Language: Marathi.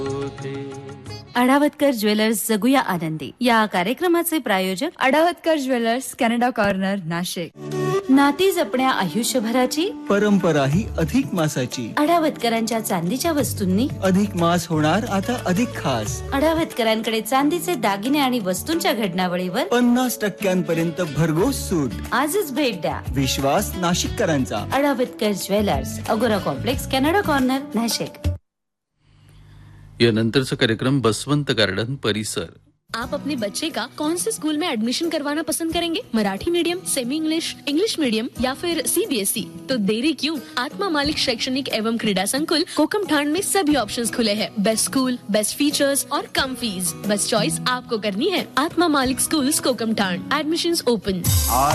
अडावतकर ज्वेलर्स जगूया आनंदी या कार्यक्रमाचे प्रायोजक अडावतकर ज्वेलर्स कॅनडा कॉर्नर नाशिक. नाती जपण्या आयुष्यभराची परंपरा ही अधिक मासाची. अडावतकरांच्या चांदीच्या वस्तूंनी अधिक मास होणार आता अधिक खास. अडावतकरांकडे चांदीचे दागिने आणि वस्तूंच्या घडणावळीवर 50% भरघोस सूट. आजच भेट द्या. विश्वास नाशिककरांचा. अडावतकर ज्वेलर्स, अगोरा कॉम्प्लेक्स, कॅनडा कॉर्नर, नाशिक. यानंतरचा कार्यक्रम बसवंत गार्डन परिसर. आप अपने बच्चे का कौन से स्कूल में एडमिशन करवाना पसंद करेंगे? Marathi medium, semi English, English medium या फिर CBSE? तो देरी क्यों? आत्मा मालिक शैक्षणिक एवं क्रीड़ा संकुल कोकमठाण में सभी ऑप्शंस खुले हैं. बेस्ट स्कूल, बेस्ट फीचर्स और कम फीस. बस चॉइस आपको करनी है. आत्मा मालिक स्कूल्स कोकमठाण. Admissions open.